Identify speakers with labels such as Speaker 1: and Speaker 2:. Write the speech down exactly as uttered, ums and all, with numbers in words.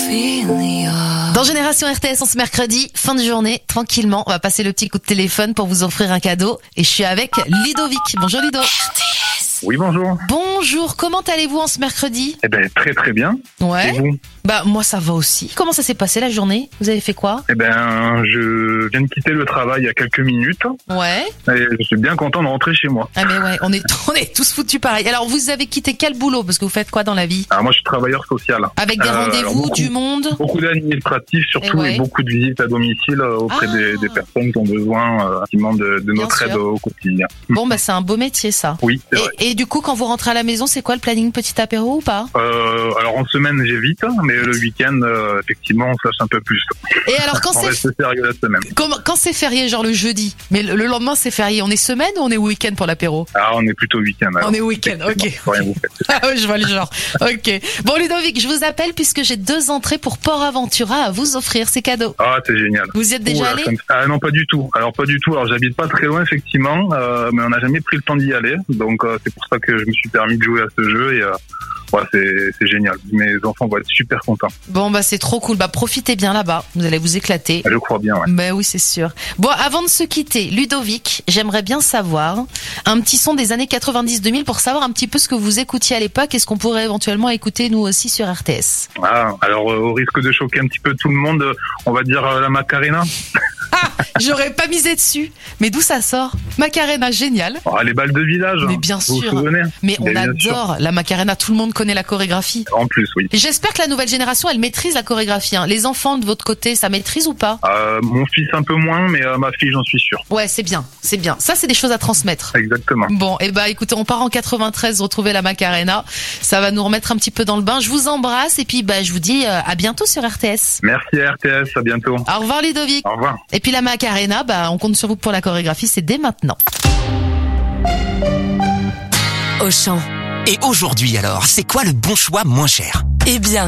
Speaker 1: Dans Génération R T S, on se mercredi, fin de journée, tranquillement, on va passer le petit coup de téléphone pour vous offrir un cadeau. Et je suis avec Ludovic. Bonjour Ludo.
Speaker 2: Oui, bonjour.
Speaker 1: Bonjour, comment allez-vous en ce mercredi?
Speaker 2: Eh ben, très très bien.
Speaker 1: Ouais.
Speaker 2: Et vous?
Speaker 1: Bah, moi ça va aussi. Comment ça s'est passé la journée? Vous avez fait quoi?
Speaker 2: Eh ben, je viens de quitter le travail il y a quelques minutes.
Speaker 1: Ouais.
Speaker 2: Et je suis bien content de rentrer chez moi.
Speaker 1: Ah mais ouais, on est, on est tous foutus pareil. Alors vous avez quitté quel boulot? Parce que vous faites quoi dans la vie?
Speaker 2: Alors moi, je suis travailleur social.
Speaker 1: Avec des
Speaker 2: Euh, alors,
Speaker 1: rendez-vous,
Speaker 2: beaucoup-
Speaker 1: du monde?
Speaker 2: Beaucoup d'administratifs surtout
Speaker 1: Et ouais.
Speaker 2: et beaucoup de visites à domicile euh, auprès
Speaker 1: Ah.
Speaker 2: des, des personnes qui ont besoin euh, effectivement de, de notre
Speaker 1: Bien
Speaker 2: aide
Speaker 1: sûr.
Speaker 2: au quotidien.
Speaker 1: Bon bah c'est un beau métier ça.
Speaker 2: Oui, c'est vrai.
Speaker 1: Et, et du coup quand vous rentrez à la maison, c'est quoi le planning petit apéro ou pas?
Speaker 2: Euh, alors en semaine, j'évite, mais le week-end, euh, effectivement, on se lâche un peu plus.
Speaker 1: Et alors quand
Speaker 2: On
Speaker 1: c'est
Speaker 2: reste sérieux la semaine.
Speaker 1: Comment- quand c'est férié, genre le jeudi, mais le, le lendemain c'est férié, on est semaine ou on est week-end pour l'apéro?
Speaker 2: Ah, on est plutôt week-end. alors.
Speaker 1: On est week-end, ok.
Speaker 2: Effectivement, rien vous faites.
Speaker 1: Ah ouais, je vois le genre. Ok. Bon Ludovic, je vous appelle puisque j'ai deux entrées pour Port Aventura à vous offrir, c'est cadeau.
Speaker 2: Ah, c'est génial.
Speaker 1: Vous y êtes déjà
Speaker 2: Ouh,
Speaker 1: allé?
Speaker 2: ça me- Ah non, pas du tout. Alors pas du tout. Alors j'habite pas très loin effectivement, euh, mais on n'a jamais pris le temps d'y aller. Donc euh, c'est pour ça que je me suis permis de jouer à ce jeu et euh, ouais, c'est c'est génial. Mes enfants vont être super contents.
Speaker 1: Bon bah c'est trop cool, bah profitez bien là-bas, vous allez vous éclater.
Speaker 2: Je crois bien. Ouais.
Speaker 1: Bah oui c'est sûr. Bon avant de se quitter, Ludovic, j'aimerais bien savoir un petit son des années quatre-vingt-dix deux mille pour savoir un petit peu ce que vous écoutiez à l'époque et ce qu'on pourrait éventuellement écouter nous aussi sur R T S.
Speaker 2: Ah, alors euh, au risque de choquer un petit peu tout le monde, euh, on va dire euh, la Macarena.
Speaker 1: Ah, j'aurais pas misé dessus. Mais d'où ça sort? Macarena, génial.
Speaker 2: Ah, les balles de village.
Speaker 1: Mais
Speaker 2: hein.
Speaker 1: bien
Speaker 2: Vous
Speaker 1: sûr.
Speaker 2: vous souvenez?
Speaker 1: Mais on
Speaker 2: bien
Speaker 1: adore la Macarena, tout le monde connaît la chorégraphie.
Speaker 2: En plus, oui.
Speaker 1: Et j'espère que la nouvelle génération, elle maîtrise la chorégraphie. Hein. Les enfants de votre côté, ça maîtrise ou pas?
Speaker 2: Euh, mon fils un peu moins, mais euh, ma fille, j'en suis sûr.
Speaker 1: Ouais, c'est bien, c'est bien. Ça, c'est des choses à transmettre.
Speaker 2: Exactement.
Speaker 1: Bon, et bah écoutez, on part en quatre-vingt-treize retrouver la Macarena. Ça va nous remettre un petit peu dans le bain. Je vous embrasse et puis bah je vous dis euh, à bientôt sur R T S.
Speaker 2: Merci R T S, à bientôt.
Speaker 1: Au revoir Ludovic.
Speaker 2: Au revoir.
Speaker 1: Et puis la Macarena, bah on compte sur vous pour la chorégraphie, c'est dès maintenant.
Speaker 3: Auchan.
Speaker 4: Et aujourd'hui alors, c'est quoi le bon choix moins cher?
Speaker 3: Eh bien,